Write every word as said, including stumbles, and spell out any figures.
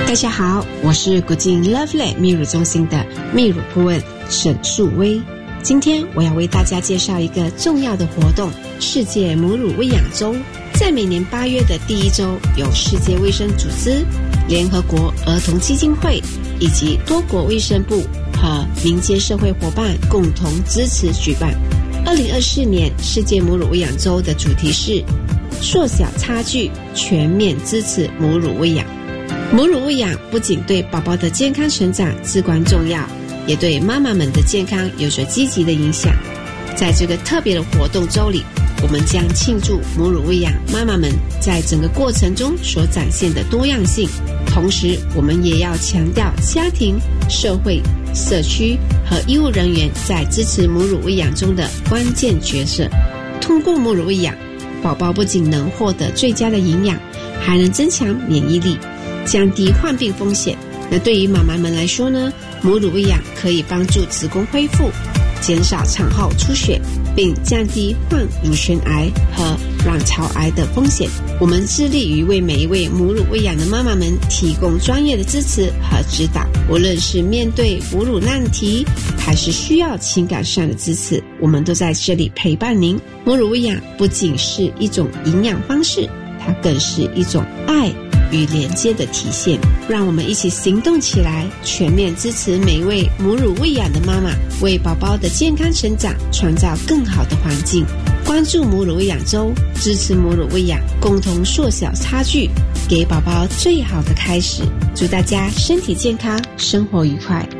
大家好，我是古晋 Lovely 泌乳中心的泌乳顾问沈素薇。今天我要为大家介绍一个重要的活动——世界母乳喂养周。在每年八月的第一周，由世界卫生组织、联合国儿童基金会以及多国卫生部和民间社会伙伴共同支持举办。二零二四年世界母乳喂养周的主题是缩小差距，全面支持母乳喂养。母乳喂养不仅对宝宝的健康成长至关重要，也对妈妈们的健康有着积极的影响。在这个特别的活动周里，我们将庆祝母乳喂养妈妈们在整个过程中所展现的多样性，同时我们也要强调家庭、社会、社区和医务人员在支持母乳喂养中的关键角色。通过母乳喂养，宝宝不仅能获得最佳的营养，还能增强免疫力，降低患病风险。那对于妈妈们来说呢，母乳喂养可以帮助子宫恢复，减少产后出血，并降低患乳腺癌和卵巢癌的风险。我们致力于为每一位母乳喂养的妈妈们提供专业的支持和指导，无论是面对母乳难题，还是需要情感上的支持，我们都在这里陪伴您。母乳喂养不仅是一种营养方式，它更是一种爱与连接的体现。让我们一起行动起来，全面支持每一位母乳喂养的妈妈，为宝宝的健康成长创造更好的环境。关注母乳喂养周，支持母乳喂养，共同缩小差距，给宝宝最好的开始。祝大家身体健康，生活愉快。